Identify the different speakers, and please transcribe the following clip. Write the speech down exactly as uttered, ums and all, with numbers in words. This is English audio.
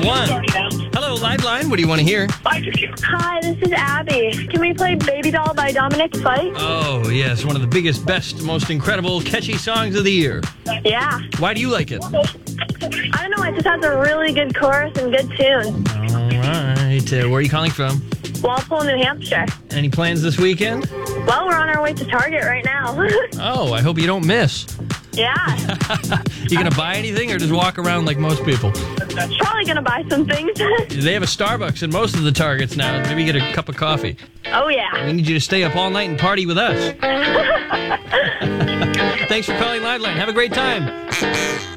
Speaker 1: one. Hello, Liveline. What do you want to hear?
Speaker 2: Hi, this is Abby. Can we play Baby Doll by Dominic Fike?
Speaker 1: Oh, yes. One of the biggest, best, most incredible, catchy songs of the year.
Speaker 2: Yeah.
Speaker 1: Why do you like it?
Speaker 2: I don't know. It just has a really good chorus and good tune.
Speaker 1: All right. Uh, where are you calling from?
Speaker 2: Walpole, New Hampshire.
Speaker 1: Any plans this weekend?
Speaker 2: Well, we're on our way to Target right now.
Speaker 1: Oh, I hope you don't miss.
Speaker 2: Yeah.
Speaker 1: You going to buy anything or just walk around like most people?
Speaker 2: Probably going to buy some things.
Speaker 1: They have a Starbucks in most of the Targets now. Maybe get a cup of coffee.
Speaker 2: Oh, yeah.
Speaker 1: We need you to stay up all night and party with us. Thanks for calling Liveline. Have a great time.